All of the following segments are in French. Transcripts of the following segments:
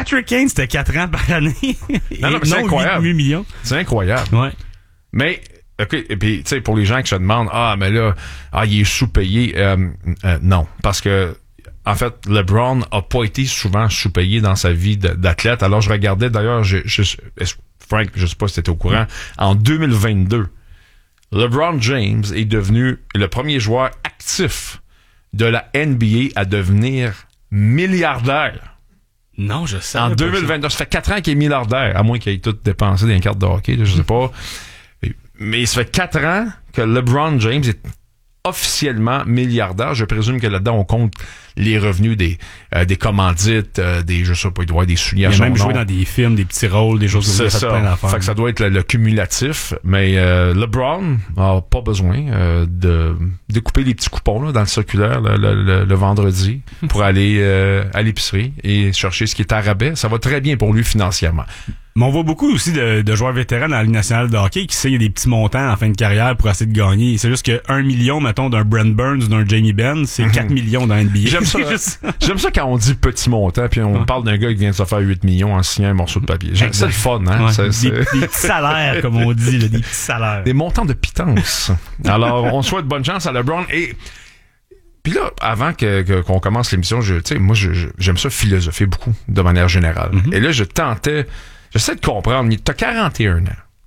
Patrick Kane, c'était 4 ans par année. Non, mais c'est incroyable. 8 millions. C'est incroyable. Ouais. Mais, OK, et puis, tu sais, pour les gens qui se demandent, mais là, il est sous-payé. Non, parce que, en fait, LeBron a pas été souvent sous-payé dans sa vie d'athlète. Alors, je regardais, d'ailleurs, Frank, je sais pas si t'étais au courant, en 2022, LeBron James est devenu le premier joueur actif de la NBA à devenir milliardaire. Non, je sais. En 2022, ça fait 4 ans qu'il est milliardaire, à moins qu'il ait tout dépensé dans les cartes de hockey, là, je sais pas. Mais ça fait 4 ans que LeBron James est officiellement milliardaire. Je présume que là-dedans, on compte les revenus des commandites, je sais pas, il doit y avoir des souliers à son nom. Il a même joué dans des films, des petits rôles, des choses comme ça. C'est plein ça. d'affaires. Fait que ça doit être le cumulatif. Mais LeBron a pas besoin de couper les petits coupons là, dans le circulaire le vendredi pour aller à l'épicerie et chercher ce qui est à rabais. Ça va très bien pour lui financièrement. Mais on voit beaucoup aussi de joueurs vétérans dans la Ligue nationale de hockey qui signent des petits montants en fin de carrière pour essayer de gagner. C'est juste que 1 million, mettons, d'un Brent Burns ou d'un Jamie Benn, c'est 4 millions dans NBA. J'aime ça. J'aime ça quand on dit petit montant puis on parle d'un gars qui vient de se faire 8 millions en signant un morceau de papier. C'est le fun, hein? Ouais, des petits salaires, comme on dit, là, des petits salaires. Des montants de pitance. Alors, on souhaite bonne chance à LeBron et puis là, avant qu'on commence l'émission, j'aime ça philosopher beaucoup, de manière générale. Et là, j'essaie de comprendre. T'as 41 ans.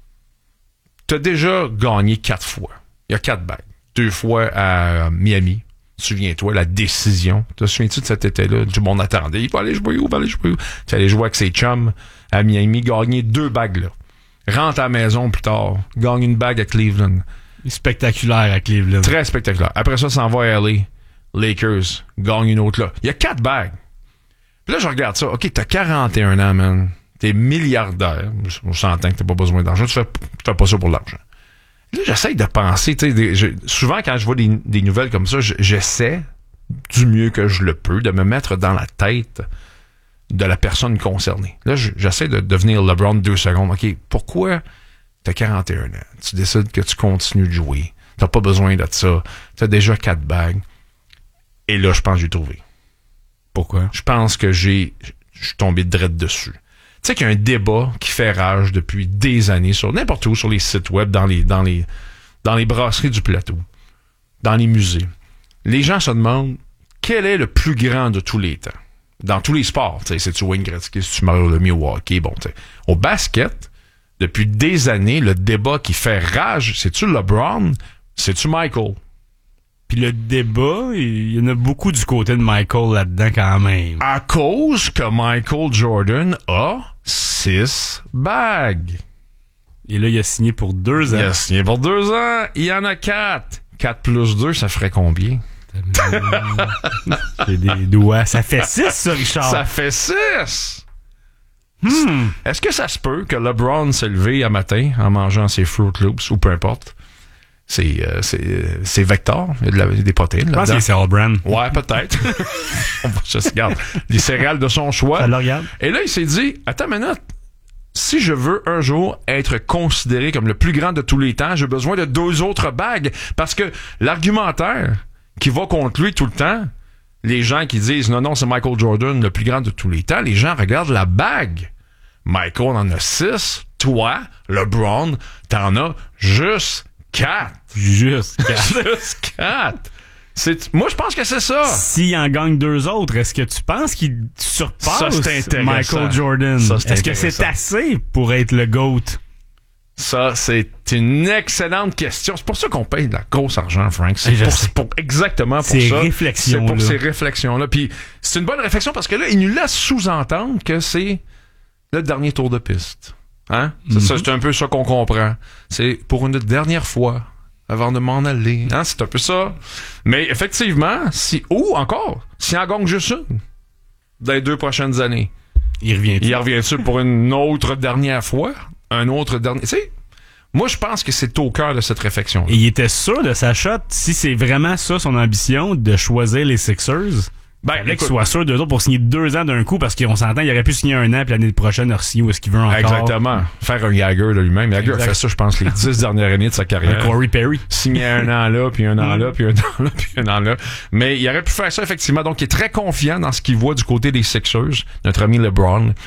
T'as déjà gagné 4 fois. Il y a 4 bagues. 2 fois à Miami. Souviens-toi, la décision. Te souviens-tu de cet été-là? Tout le monde attendait. Il va aller jouer où? Tu allais jouer avec ses chums à Miami, gagner 2 bagues là. Rentre à la maison plus tard. Gagne une bague à Cleveland. Spectaculaire à Cleveland. Très spectaculaire. Après ça, s'en va à LA. Lakers. Gagne une autre là. Il y a 4 bagues. Puis là, je regarde ça. OK, t'as 41 ans, man. T'es milliardaire. On s'entend que t'as pas besoin d'argent. Tu fais pas ça pour l'argent. Là, j'essaie de penser. Souvent, quand je vois des nouvelles comme ça, j'essaie du mieux que je le peux de me mettre dans la tête de la personne concernée. Là, j'essaie de devenir LeBron 2 secondes. OK, pourquoi t'as 41 ans? Tu décides que tu continues de jouer. T'as pas besoin de ça. T'as déjà 4 bagues. Et là, je pense que j'ai trouvé. Pourquoi? Je pense que je suis tombé direct dessus. Tu sais qu'il y a un débat qui fait rage depuis des années sur n'importe où, sur les sites web, dans les brasseries du plateau, dans les musées. Les gens se demandent quel est le plus grand de tous les temps. Dans tous les sports, tu sais, c'est-tu Wayne Gretzky, c'est-tu Mario Lemieux au hockey, bon, tu sais. Au basket, depuis des années, le débat qui fait rage, c'est-tu LeBron, c'est-tu Michael? Puis le débat, il y en a beaucoup du côté de Michael là-dedans quand même. À cause que Michael Jordan a 6 bagues. Et là, il a signé pour 2 ans. Il a signé pour 2 ans. Il y en a 4. 4 plus 2, ça ferait combien? J'ai des doigts. Ça fait 6, ça, Richard. Ça fait 6! Est-ce que ça se peut que LeBron s'est levé un matin en mangeant ses Fruit Loops ou peu importe? C'est Vector. Il y a des protéines là-dedans. Je pense que c'est All Brand. Ouais, peut-être. On va juste regarder. Les céréales de son choix. Ça le regarde. Et là, il s'est dit, attends une minute. Si je veux un jour être considéré comme le plus grand de tous les temps, j'ai besoin de 2 autres bagues. Parce que l'argumentaire qui va contre lui tout le temps, les gens qui disent non, c'est Michael Jordan, le plus grand de tous les temps, les gens regardent la bague. Michael en a 6. Toi, LeBron, t'en as juste 4. Juste 4. Moi, je pense que c'est ça. S'il en gagne 2 autres, est-ce que tu penses qu'il surpasse Michael Jordan? Est-ce que c'est assez pour être le GOAT? Ça, c'est une excellente question. C'est pour ça qu'on paye de la grosse argent, Frank. C'est exactement pour ça. C'est pour ces réflexions-là. Puis c'est une bonne réflexion parce que là, il nous laisse sous-entendre que c'est le dernier tour de piste. Hein? C'est un peu ça qu'on comprend. C'est pour une dernière fois avant de m'en aller. Hein? C'est un peu ça. Mais effectivement, s'il en gagne juste une dans les 2 prochaines années, il revient-tu pour une autre dernière fois? Un autre dernier... Tu sais, moi, je pense que c'est au cœur de cette réflexion. Et il était sûr de sa shot, si c'est vraiment ça son ambition, de choisir les Sixers... Ben, il soit sûr d'eux autres pour signer 2 ans d'un coup, parce qu'on s'entend, il aurait pu signer 1 an, puis l'année prochaine, il re-signer où est-ce qu'il veut encore. Exactement. Faire un Jagger de lui-même. Jagger a fait ça, je pense, les 10 dernières années de sa carrière. Corey Perry. Signer 1 an là, puis 1 an là, puis 1 an là, puis 1 an là. Mais il aurait pu faire ça, effectivement. Donc, il est très confiant dans ce qu'il voit du côté des Sixers, notre ami LeBron.